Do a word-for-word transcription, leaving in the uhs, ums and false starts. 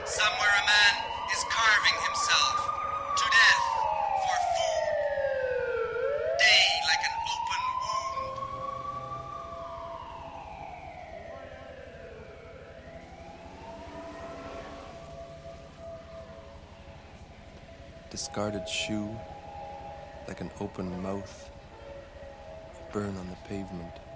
Somewhere a man is carving himself to death for food. Day like an open wound. Discarded shoe like an open mouth. Burn on the pavement.